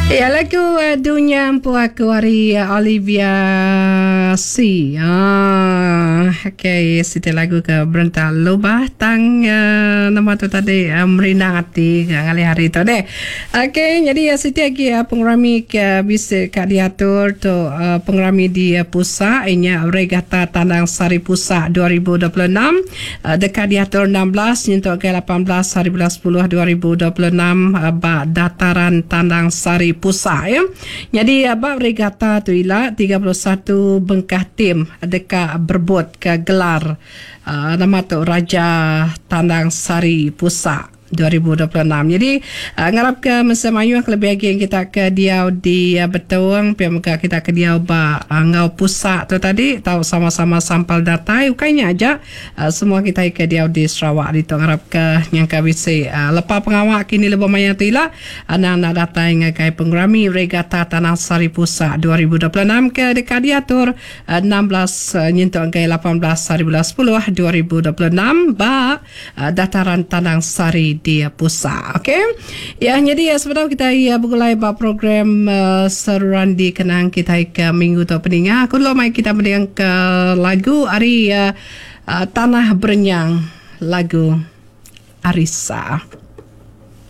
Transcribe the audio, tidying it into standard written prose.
Ya, lagu Dunia Empu Aku hari Olivia C. Okay, siti lagu ke Berentah Lubah Tang nama tu tadi Merindang Hati ngali hari tu deh. Okay, jadi siti lagi pengrami ke bisa kak diatur tu pengrami di pusat inya Regata Tandang Sari Pusat 2026 dekat diatur 16 untuk ke 18 hari 10 2026 ba dataran Tandang Sari Pusat ya. Jadi abang regata tu ialah 31 bengkah tim dekat berbut ke gelar nama tu Raja Tandang Sari Pusat 2026. Jadi ngarap ke masa mayu lebih lagi yang kita ke diau di Betuang pihak muka kita ke diau ba ngau pusat tu tadi tahu sama-sama sampel data ukainya aja semua kita ke diau di Sarawak di tu ngarap ke yang ka bisi lepas pengawak kini lebih maya tu ila anak-anak data yang kai pengrami regata Tanah Sari Pusat 2026 ke dekat diatur 16 nyentuh ke 18 hari 10 2026 ba dataran Tanah Sari di pusat. Okey. Ya, jadi sebenarnya kita bergulai ba program seruan di kenang kita ke minggu tu peninga. Aku lo mai kita mendengar ke lagu hari Tanah Berenyang lagu Arisa.